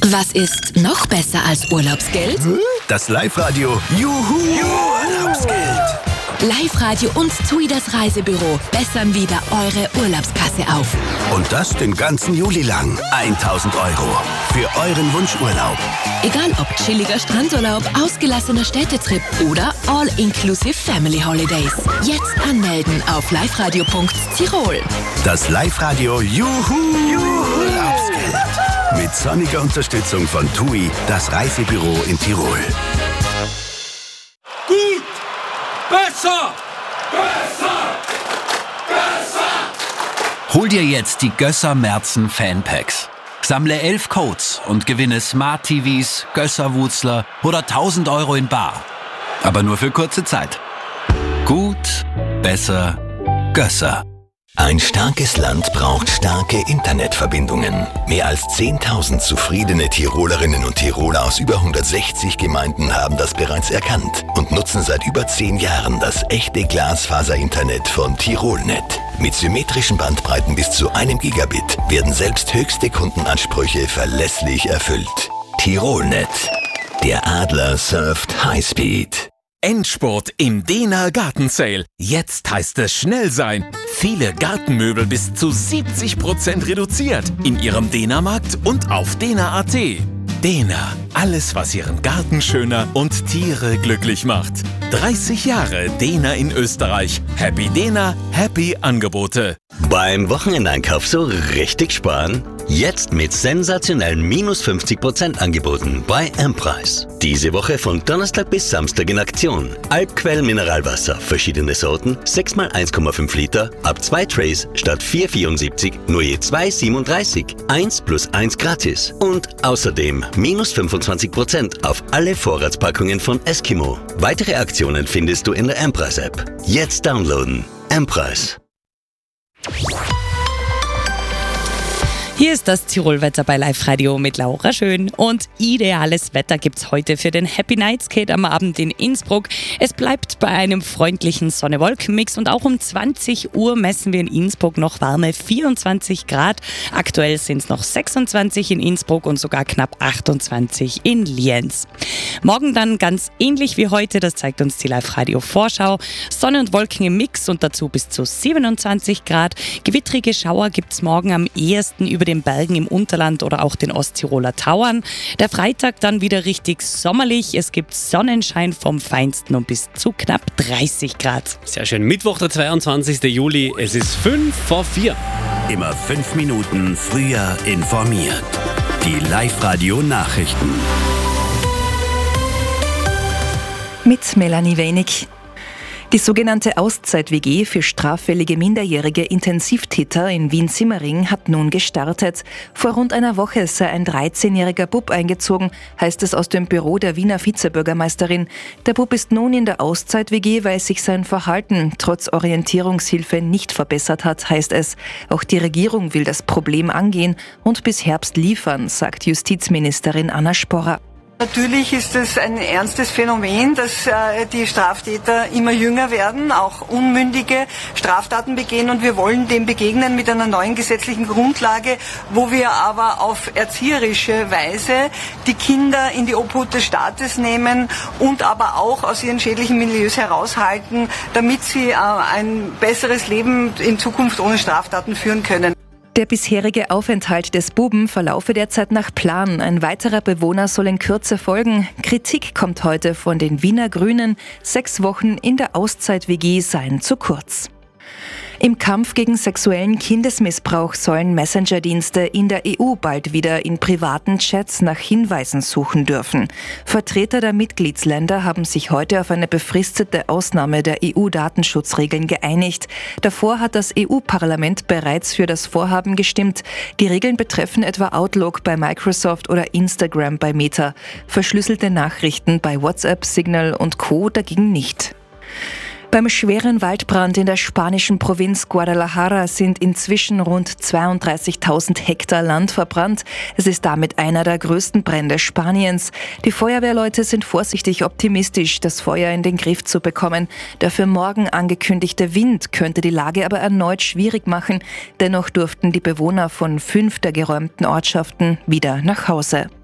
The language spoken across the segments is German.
Was ist noch besser als Urlaubsgeld? Das Live-Radio Juhu Urlaubsgeld. Live-Radio und TUI, das Reisebüro, bessern wieder eure Urlaubskasse auf. Und das den ganzen Juli lang. 1.000 Euro für euren Wunschurlaub. Egal ob chilliger Strandurlaub, ausgelassener Städtetrip oder All-Inclusive Family Holidays. Jetzt anmelden auf liveradio.tirol. Das Live-Radio Juhu Urlaubsgeld. Mit sonniger Unterstützung von TUI, das Reisebüro in Tirol. Gut! Besser! Besser! Besser! Hol dir jetzt die Gösser Merzen Fanpacks. Sammle 11 Codes und gewinne Smart TVs, Gösser-Wutzler oder 1.000 Euro in bar. Aber nur für kurze Zeit. Gut, besser, Gösser. Ein starkes Land braucht starke Internetverbindungen. Mehr als 10.000 zufriedene Tirolerinnen und Tiroler aus über 160 Gemeinden haben das bereits erkannt und nutzen seit über 10 Jahren das echte Glasfaser-Internet von Tirolnet. Mit symmetrischen Bandbreiten bis zu 1 Gigabit werden selbst höchste Kundenansprüche verlässlich erfüllt. Tirolnet. Der Adler surft Highspeed. Endspurt im Dena Garten Sale. Jetzt heißt es schnell sein. Viele Gartenmöbel bis zu 70% reduziert in Ihrem Dena-Markt und auf dena.at. Dena, alles was Ihren Garten schöner und Tiere glücklich macht. 30 Jahre Dena in Österreich. Happy Dena, happy Angebote. Beim Wochenendeinkauf so richtig sparen? Jetzt mit sensationellen minus 50% Angeboten bei M-Preis. Diese Woche von Donnerstag bis Samstag in Aktion. Alpquell Mineralwasser, verschiedene Sorten, 6x1,5 Liter, ab 2 Trays statt 4,74, nur je 2,37. 1 plus 1 gratis. Und außerdem minus 25% auf alle Vorratspackungen von Eskimo. Weitere Aktionen findest du in der M-Preis-App. Jetzt downloaden. M-Preis. Hier ist das Tirolwetter bei Live-Radio mit Laura Schön. Und ideales Wetter gibt's heute für den Happy Night Skate am Abend in Innsbruck. Es bleibt bei einem freundlichen Sonne-Wolken-Mix und auch um 20 Uhr messen wir in Innsbruck noch warme 24 Grad. Aktuell sind es noch 26 in Innsbruck und sogar knapp 28 in Lienz. Morgen dann ganz ähnlich wie heute, das zeigt uns die Live-Radio-Vorschau. Sonne und Wolken im Mix und dazu bis zu 27 Grad. Gewittrige Schauer gibt's morgen am ehesten über den Bergen im Unterland oder auch den Osttiroler Tauern. Der Freitag dann wieder richtig sommerlich. Es gibt Sonnenschein vom Feinsten und bis zu knapp 30 Grad. Sehr schön. Mittwoch, der 22. Juli. Es ist 5 vor 4. Immer 5 Minuten früher informiert. Die Live-Radio-Nachrichten. Mit Melanie Wenig. Die sogenannte Auszeit-WG für straffällige minderjährige Intensivtäter in Wien-Simmering hat nun gestartet. Vor rund einer Woche sei ein 13-jähriger Bub eingezogen, heißt es aus dem Büro der Wiener Vizebürgermeisterin. Der Bub ist nun in der Auszeit-WG, weil sich sein Verhalten trotz Orientierungshilfe nicht verbessert hat, heißt es. Auch die Regierung will das Problem angehen und bis Herbst liefern, sagt Justizministerin Anna Sporrer. Natürlich ist es ein ernstes Phänomen, dass die Straftäter immer jünger werden, auch unmündige Straftaten begehen, und wir wollen dem begegnen mit einer neuen gesetzlichen Grundlage, wo wir aber auf erzieherische Weise die Kinder in die Obhut des Staates nehmen und aber auch aus ihren schädlichen Milieus heraushalten, damit sie ein besseres Leben in Zukunft ohne Straftaten führen können. Der bisherige Aufenthalt des Buben verlaufe derzeit nach Plan. Ein weiterer Bewohner soll in Kürze folgen. Kritik kommt heute von den Wiener Grünen. 6 Wochen in der Auszeit-WG seien zu kurz. Im Kampf gegen sexuellen Kindesmissbrauch sollen Messenger-Dienste in der EU bald wieder in privaten Chats nach Hinweisen suchen dürfen. Vertreter der Mitgliedsländer haben sich heute auf eine befristete Ausnahme der EU-Datenschutzregeln geeinigt. Davor hat das EU-Parlament bereits für das Vorhaben gestimmt. Die Regeln betreffen etwa Outlook bei Microsoft oder Instagram bei Meta. Verschlüsselte Nachrichten bei WhatsApp, Signal und Co. dagegen nicht. Beim schweren Waldbrand in der spanischen Provinz Guadalajara sind inzwischen rund 32.000 Hektar Land verbrannt. Es ist damit einer der größten Brände Spaniens. Die Feuerwehrleute sind vorsichtig optimistisch, das Feuer in den Griff zu bekommen. Der für morgen angekündigte Wind könnte die Lage aber erneut schwierig machen. Dennoch durften die Bewohner von 5 der geräumten Ortschaften wieder nach Hause.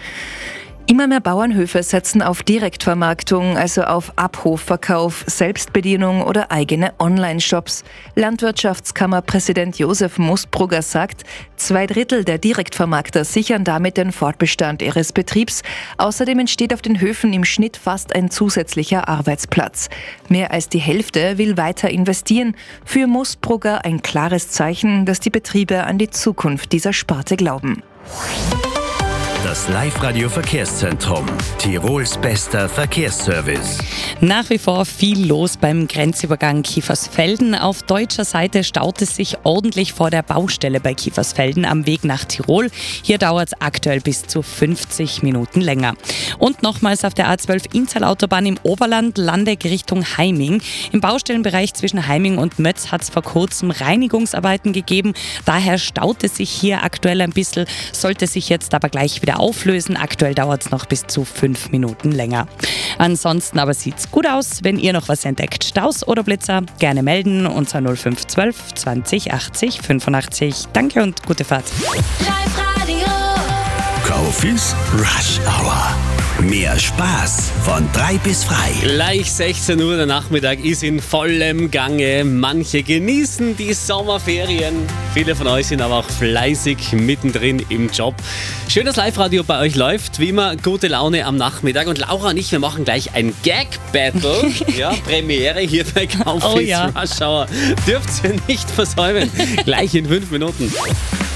Immer mehr Bauernhöfe setzen auf Direktvermarktung, also auf Abhofverkauf, Selbstbedienung oder eigene Online-Shops. Landwirtschaftskammerpräsident Josef Musbrugger sagt, 2/3 der Direktvermarkter sichern damit den Fortbestand ihres Betriebs. Außerdem entsteht auf den Höfen im Schnitt fast ein zusätzlicher Arbeitsplatz. Mehr als die Hälfte will weiter investieren. Für Musbrugger ein klares Zeichen, dass die Betriebe an die Zukunft dieser Sparte glauben. Das Live-Radio-Verkehrszentrum. Tirols bester Verkehrsservice. Nach wie vor viel los beim Grenzübergang Kiefersfelden. Auf deutscher Seite staut es sich ordentlich vor der Baustelle bei Kiefersfelden am Weg nach Tirol. Hier dauert es aktuell bis zu 50 Minuten länger. Und nochmals auf der A12 Inntal-Autobahn im Oberland, Landeck Richtung Heiming. Im Baustellenbereich zwischen Heiming und Mötz hat es vor kurzem Reinigungsarbeiten gegeben. Daher staut es sich hier aktuell ein bisschen, sollte sich jetzt aber gleich wieder auflösen. Aktuell dauert es noch bis zu 5 Minuten länger. Ansonsten aber sieht's gut aus. Wenn ihr noch was entdeckt, Staus oder Blitzer, gerne melden unter 0512 20 80 85. Danke und gute Fahrt. Live-Radio. Kaufis Rush Hour. Mehr Spaß von 3 bis frei. Gleich 16 Uhr, der Nachmittag ist in vollem Gange. Manche genießen die Sommerferien. Viele von euch sind aber auch fleißig mittendrin im Job. Schön, dass Live-Radio bei euch läuft. Wie immer, gute Laune am Nachmittag. Und Laura und ich, wir machen gleich ein Gag-Battle. Ja, Premiere hier bei Kaufis Rush Hour. Dürft ihr nicht versäumen. Gleich in 5 Minuten.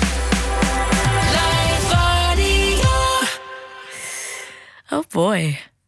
Oh boy.